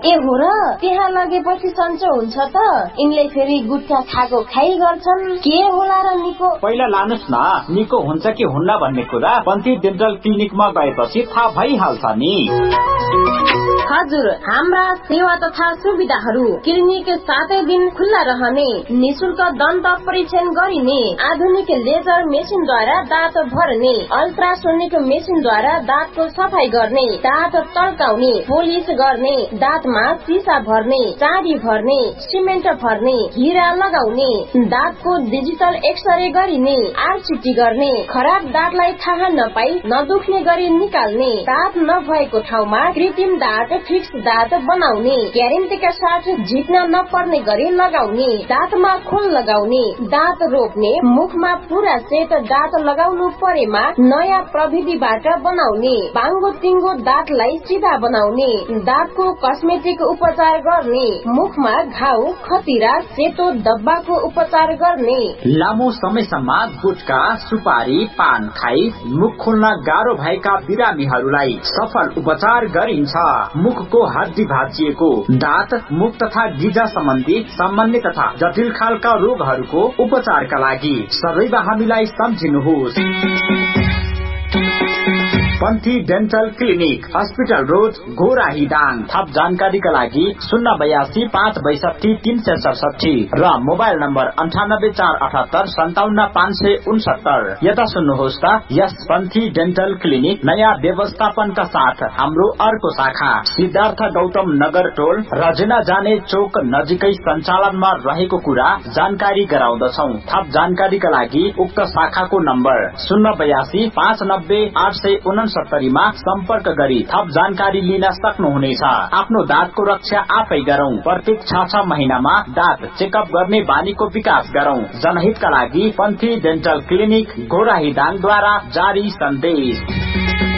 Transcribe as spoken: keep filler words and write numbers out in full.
ए हो र, त्यहाँ लगेपछि सन्चो हुन्छ त? यिनले फेरि गुट्खा खाएको खाइ गर्छन्, के होला र निको? पहिला लानुस् न, निको हुन्छ कि हुन्न भन्ने कुरा पन्थी डेन्टल क्लिनिकमा गएपछि थाहा भइहाल्छ नि। हजुर, हाम्रा सेवा तथा सुविधाहरू: क्लिनिक सातै दिन खुल्ला रहने, निशुल्क दन्त परीक्षण गरिने, आधुनिक लेजर मेसिनद्वारा दाँत भर्ने, अल्ट्रासोनिक मेसिनद्वारा दाँतको सफाई गर्ने, दाँत तल्काउने, पोलिस गर्ने, दाँतमा सिसा भर्ने, चाँडी भर्ने, सिमेन्ट भर्ने, हिरा लगाउने, दाँतको डिजिटल एक्सरे गरिने, आरसिटी गर्ने, खराब दाँतलाई थाहा नपाई नदुख्ने गरी निकाल्ने, दाँत नभएको ठाउँमा कृत्रिम दाँत फिक्स दाँत बनाउने, ग्यारेन्टीका साथ झिक्न नपर्ने गरी लगाउने, दाँतमा खोल लगाउने, दाँत रोप्ने, मुखमा पूरा सेट दाँत लगाउनु परेमा नयाँ प्रविधिबाट बनाउने, बाङ्गो टिङ्गो दाँतलाई सिधा बनाउने, दाँतको कस्मेटिक उपचार गर्ने, मुखमा घाउ खतिरा सेतो डब्बाको उपचार गर्ने। लामो समयसम्म गुटखा सुपारी पान खाई मुख खोल्न गाह्रो भएका बिरामीहरूलाई सफल उपचार गरिन्छ। मुखको हड्डी भाँचिएको, दाँत, मुख तथा गिजा सम्बन्धी सामान्य तथा जटिल खालका रोगहरूको उपचारका लागि सदैव हामीलाई सम्झिनुहोस्। पन्थी डेन्टल क्लिनिक, हस्पिटल रोड, घोराहीदाङ। थप जानकारीका लागि शून्य बयासी पाँच बैसठी तीन सय सडसठी र मोबाइल नम्बर अन्ठानब्बे चार अठहत्तर सन्ताउन्न पाँच सय उनसत्तर। यता सुन्नुहोस् त, यस पन्थी डेन्टल क्लिनिक नयाँ व्यवस्थापनका साथ हाम्रो अर्को शाखा सिद्धार्थ गौतम नगर टोल रजेना जाने चोक नजिकै सञ्चालनमा रहेको कुरा जानकारी गराउँदछौ। थप जानकारीका लागि उक्त शाखाको नम्बर शून्य बयासी पाँच नब्बे आठ सय उनसत्तरीमा सम्पर्क गरी थप जानकारी लिन सक्नुहुनेछ। आफ्नो दाँतको रक्षा आफै गरौं। प्रत्येक छ छ महिनामा दाँत चेकअप गर्ने बानीको विकास गरौं। जनहितका लागि पन्थी डेन्टल क्लिनिक घोराहीदाङद्वारा जारी सन्देश।